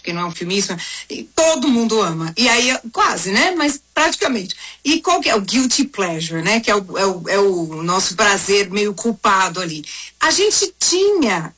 porque não é um filme isso, e todo mundo ama. E aí, quase, né? Mas praticamente. E qual que é o guilty pleasure, né? Que é o nosso prazer meio culpado ali. A gente tinha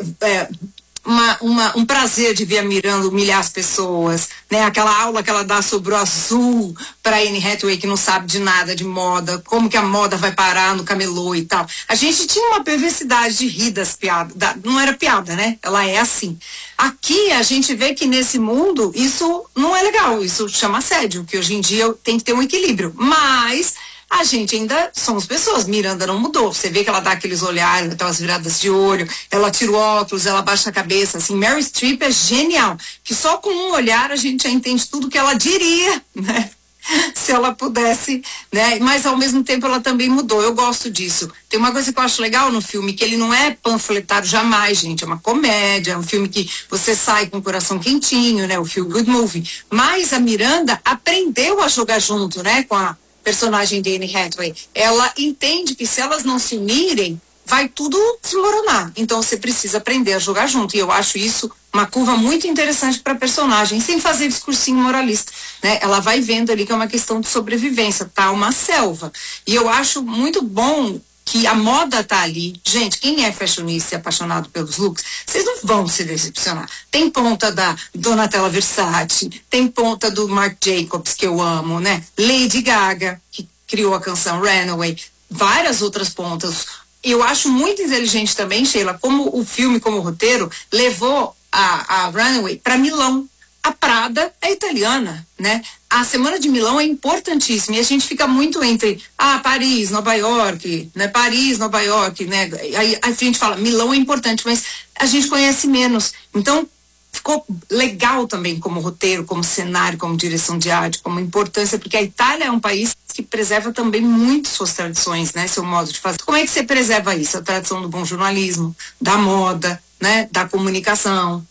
um prazer de ver a Miranda humilhar as pessoas, né? Aquela aula que ela dá sobre o azul para Anne Hathaway, que não sabe de nada de moda, como que a moda vai parar no camelô e tal. A gente tinha uma perversidade de rir das piadas, não era piada, né? Ela é assim. Aqui a gente vê que nesse mundo isso não é legal, isso chama assédio, que hoje em dia tem que ter um equilíbrio. Mas a gente ainda somos pessoas. Miranda não mudou. Você vê que ela dá aqueles olhares, aquelas viradas de olho, ela tira o óculos, ela baixa a cabeça, assim. Meryl Streep é genial, que só com um olhar a gente já entende tudo que ela diria, né? Se ela pudesse, né? Mas ao mesmo tempo ela também mudou. Eu gosto disso. Tem uma coisa que eu acho legal no filme, que ele não é panfletário jamais, gente. É uma comédia, é um filme que você sai com o coração quentinho, né? O Feel Good Movie. Mas a Miranda aprendeu a jogar junto, né? Com a personagem de Anne Hathaway. Ela entende que se elas não se unirem, vai tudo desmoronar. Então você precisa aprender a jogar junto. E eu acho isso uma curva muito interessante para a personagem, sem fazer discursinho moralista, né? Ela vai vendo ali que é uma questão de sobrevivência, tá uma selva. E eu acho muito bom que a moda tá ali. Gente, quem é fashionista e apaixonado pelos looks, vocês não vão se decepcionar. Tem ponta da Donatella Versace, tem ponta do Marc Jacobs, que eu amo, né? Lady Gaga, que criou a canção Runaway, várias outras pontas. Eu acho muito inteligente também, Sheila, como o filme, como o roteiro, levou a Runaway para Milão. A Prada é italiana, né? A Semana de Milão é importantíssima e a gente fica muito entre Paris, Nova York, né? Paris, Nova York, né? Aí a gente fala, Milão é importante, mas a gente conhece menos. Então, ficou legal também como roteiro, como cenário, como direção de arte, como importância, porque a Itália é um país que preserva também muito suas tradições, né? Seu modo de fazer. Como é que você preserva isso? A tradição do bom jornalismo, da moda, né? Da comunicação,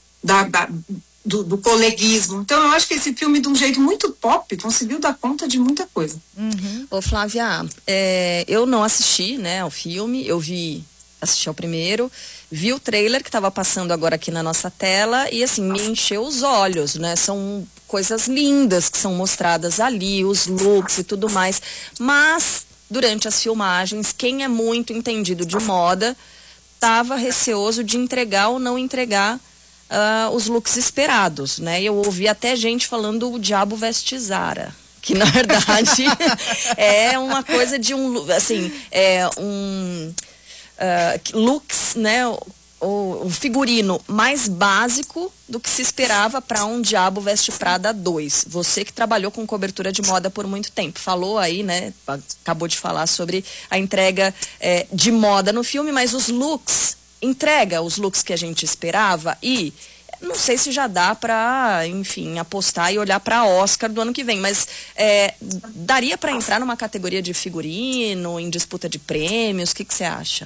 do coleguismo. Então eu acho que esse filme, de um jeito muito pop, conseguiu dar conta de muita coisa. Ô Flávia, eu não assisti, né, ao filme, assisti ao primeiro, vi o trailer que estava passando agora aqui na nossa tela e assim, me encheu os olhos, né, são coisas lindas que são mostradas ali, os looks e tudo mais, mas durante as filmagens, quem é muito entendido de moda estava receoso de entregar ou não entregar os looks esperados, né? Eu ouvi até gente falando o diabo veste Zara, que na verdade é uma coisa de looks, né? Um figurino mais básico do que se esperava para um Diabo Veste Prada 2. Você que trabalhou com cobertura de moda por muito tempo, falou aí, né? Acabou de falar sobre a entrega de moda no filme, mas os looks, entrega os looks que a gente esperava e não sei se já dá para, enfim, apostar e olhar para Oscar do ano que vem, mas daria para entrar numa categoria de figurino, em disputa de prêmios, o que você acha?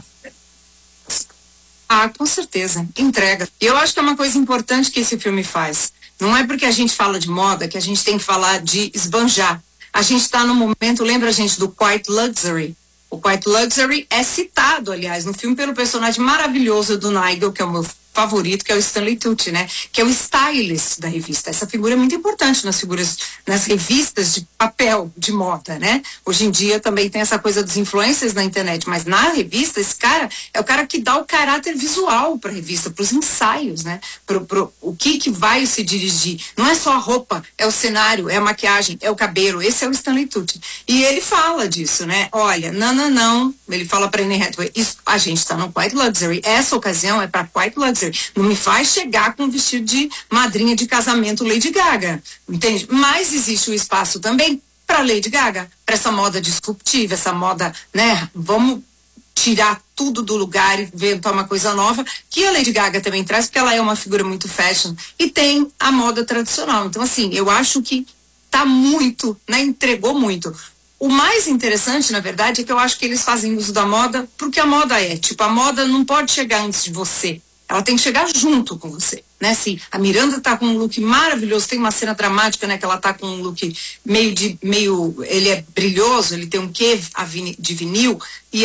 Com certeza, entrega. E eu acho que é uma coisa importante que esse filme faz. Não é porque a gente fala de moda que a gente tem que falar de esbanjar. A gente está no momento, lembra a gente do Quiet Luxury? O Quiet Luxury é citado, aliás, no filme pelo personagem maravilhoso do Nigel, que é o meu favorito, que é o Stanley Tucci, né? Que é o stylist da revista. Essa figura é muito importante nas revistas de papel, de moda, né? Hoje em dia também tem essa coisa dos influencers na internet, mas na revista, esse cara é o cara que dá o caráter visual para a revista, para os ensaios, né? O que vai se dirigir. Não é só a roupa, é o cenário, é a maquiagem, é o cabelo. Esse é o Stanley Tucci. E ele fala disso, né? Olha, não. Ele fala para Anne Hathaway, a gente está no Quiet Luxury. Essa ocasião é para Quiet Luxury. Não me faz chegar com um vestido de madrinha de casamento Lady Gaga, entende? Mas existe o espaço também para Lady Gaga, para essa moda disruptiva, essa moda, né? Vamos tirar tudo do lugar e inventar uma coisa nova, que a Lady Gaga também traz, porque ela é uma figura muito fashion, e tem a moda tradicional. Então, assim, eu acho que tá muito, né? Entregou muito. O mais interessante, na verdade, é que eu acho que eles fazem uso da moda porque a moda a moda não pode chegar antes de você. Ela tem que chegar junto com você, né? Assim, a Miranda tá com um look maravilhoso, tem uma cena dramática, né? Que ela tá com um look ele é brilhoso, ele tem um quê de vinil, e ela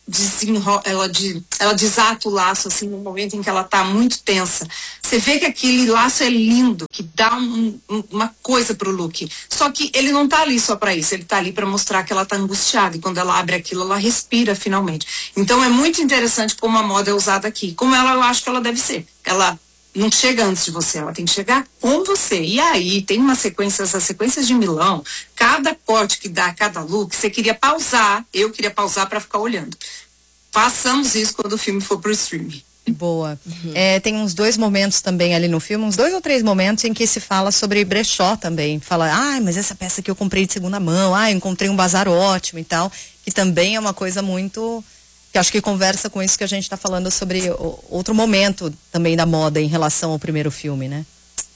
ela desata o laço, assim, no momento em que ela tá muito tensa. Você vê que aquele laço é lindo, que dá uma coisa pro Luke. Só que ele não tá ali só pra isso, ele tá ali pra mostrar que ela tá angustiada, e quando ela abre aquilo, ela respira finalmente. Então é muito interessante como a moda é usada aqui, como eu acho que ela deve ser. Ela não chega antes de você, ela tem que chegar com você. E aí tem essas sequências de Milão, cada corte que dá, cada look, você queria pausar, eu queria pausar pra ficar olhando. Façamos isso quando o filme for pro streaming. Boa. Tem uns 2 momentos também ali no filme, uns 2 ou 3 momentos em que se fala sobre brechó também. Fala, mas essa peça que eu comprei de segunda mão, eu encontrei um bazar ótimo e tal, que também é uma coisa muito, que acho que conversa com isso que a gente está falando sobre outro momento também da moda em relação ao primeiro filme, né?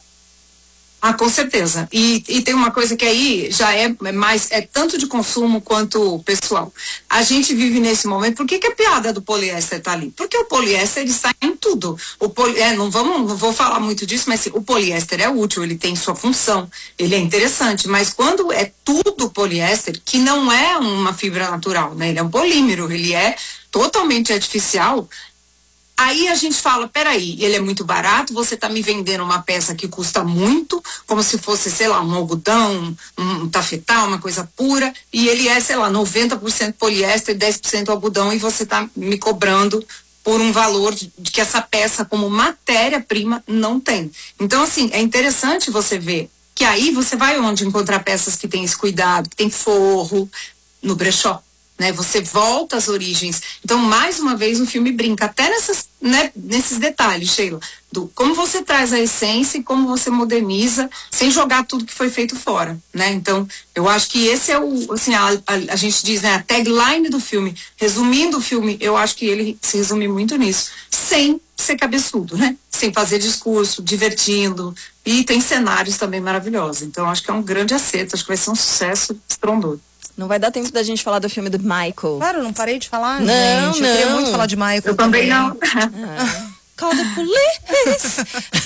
Com certeza. E tem uma coisa que aí já é tanto de consumo quanto pessoal. A gente vive nesse momento. Por que a piada do poliéster tá ali? Porque o poliéster está em tudo. Não vou falar muito disso, mas o poliéster é útil, ele tem sua função, ele é interessante. Mas quando é tudo poliéster, que não é uma fibra natural, né? Ele é um polímero, ele é totalmente artificial. Aí a gente fala, peraí, ele é muito barato, você está me vendendo uma peça que custa muito, como se fosse, sei lá, um algodão, um tafetal, uma coisa pura, e ele é, sei lá, 90% poliéster, 10% algodão, e você está me cobrando por um valor de que essa peça, como matéria-prima, não tem. Então, assim, é interessante você ver que aí você vai onde encontrar peças que tem esse cuidado, que tem forro, no brechó. Né, você volta às origens. Então, mais uma vez, o filme brinca até nesses detalhes, Sheila, do como você traz a essência e como você moderniza sem jogar tudo que foi feito fora, né? Então, eu acho que esse é a gente diz, né, a tagline do filme. Resumindo o filme, eu acho que ele se resume muito nisso, sem ser cabeçudo, né? Sem fazer discurso, divertindo, e tem cenários também maravilhosos. Então, acho que é um grande acerto, acho que vai ser um sucesso estrondoso. Não vai dar tempo da gente falar do filme do Michael. Claro, não parei de falar, gente. Eu queria muito falar de Michael. Eu também não. Call the police!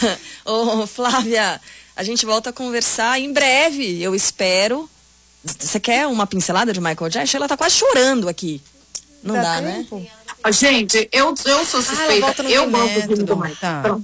Flávia, a gente volta a conversar em breve, eu espero. Você quer uma pincelada de Michael Jackson? Ela tá quase chorando aqui. Não dá, tempo, né? Gente, eu sou suspeita. Eu gosto do filme do Michael. Tá.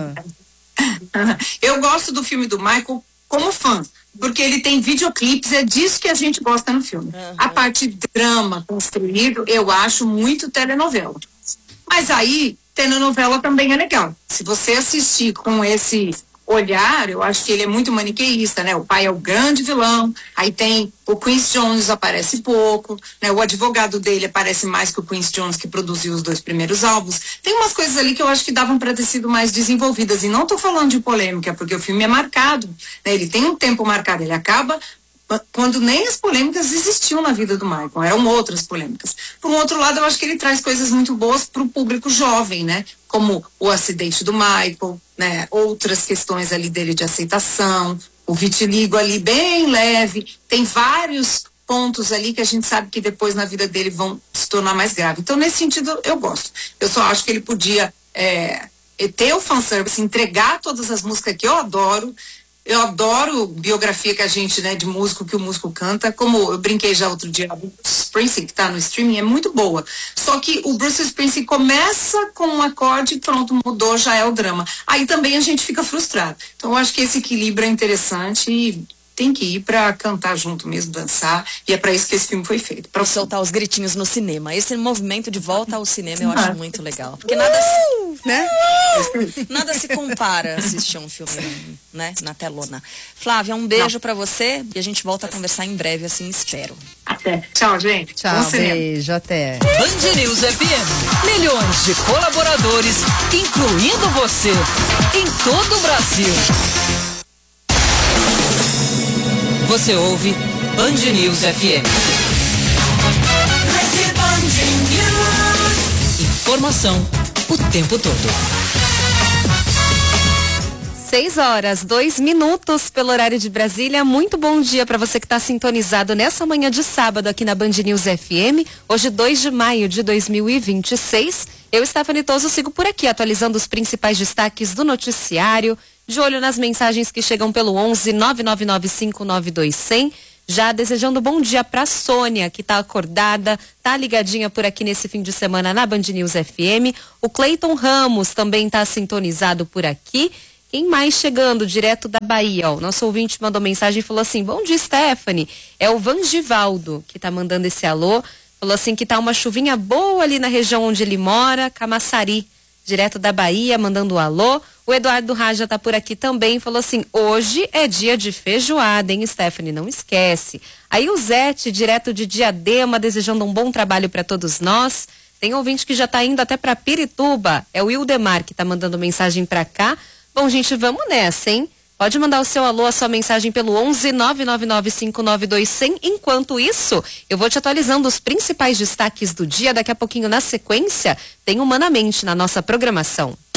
Eu gosto do filme do Michael como fã. Porque ele tem videoclipes, é disso que a gente gosta no filme. A parte drama construído, eu acho muito telenovela. Mas aí, telenovela também é legal. Se você assistir com esse olhar, eu acho que ele é muito maniqueísta, né? O pai é o grande vilão, aí tem o Quincy Jones, aparece pouco, né? O advogado dele aparece mais que o Quincy Jones, que produziu os 2 primeiros álbuns. Tem umas coisas ali que eu acho que davam para ter sido mais desenvolvidas, e não tô falando de polêmica, porque o filme é marcado, né? Ele tem um tempo marcado, ele acaba quando nem as polêmicas existiam na vida do Michael, eram outras polêmicas. Por um outro lado, eu acho que ele traz coisas muito boas para o público jovem, né? Como o acidente do Michael, né? Outras questões ali dele de aceitação, o vitiligo ali bem leve, tem vários pontos ali que a gente sabe que depois na vida dele vão se tornar mais graves. Então, nesse sentido, eu gosto. Eu só acho que ele podia ter o fanservice, entregar todas as músicas que eu adoro. Eu adoro biografia que a gente, né, de músico, que o músico canta, como eu brinquei já outro dia, o Bruce Springsteen, que tá no streaming, é muito boa. Só que o Bruce Springsteen começa com um acorde e pronto, mudou, já é o drama. Aí também a gente fica frustrado. Então eu acho que esse equilíbrio é interessante e tem que ir pra cantar junto mesmo, dançar, e é pra isso que esse filme foi feito. Pra soltar os gritinhos no cinema. Esse movimento de volta ao cinema eu acho muito legal. Porque nada se compara a assistir um filme, né, na telona. Flávia, um beijo pra você e a gente volta a conversar em breve, assim espero. Até. Tchau, gente. Tchau, beijo, até. Band News FM. Milhões de colaboradores, incluindo você, em todo o Brasil. Você ouve Band News FM. Informação o tempo todo. 6h02 pelo horário de Brasília. Muito bom dia para você que está sintonizado nessa manhã de sábado aqui na Band News FM. Hoje, 2 de maio de 2026. Eu, Stephanie Toso, sigo por aqui atualizando os principais destaques do noticiário. De olho nas mensagens que chegam pelo 11 999592100. Já desejando bom dia pra Sônia, que tá acordada, tá ligadinha por aqui nesse fim de semana na Band News FM. O Cleiton Ramos também tá sintonizado por aqui. Quem mais chegando direto da Bahia? O nosso ouvinte mandou mensagem e falou assim: bom dia, Stephanie. É o Vangivaldo que tá mandando esse alô. Falou assim que tá uma chuvinha boa ali na região onde ele mora, Camaçari, direto da Bahia, mandando um alô. O Eduardo Raja tá por aqui também, falou assim: hoje é dia de feijoada, hein, Stephanie? Não esquece. Aí o Zete, direto de Diadema, desejando um bom trabalho para todos nós. Tem ouvinte que já tá indo até para Pirituba. É o Ildemar que tá mandando mensagem para cá. Bom, gente, vamos nessa, hein? Pode mandar o seu alô, a sua mensagem pelo 11 999 592 100. Enquanto isso, eu vou te atualizando os principais destaques do dia. Daqui a pouquinho, na sequência, tem Humanamente na nossa programação.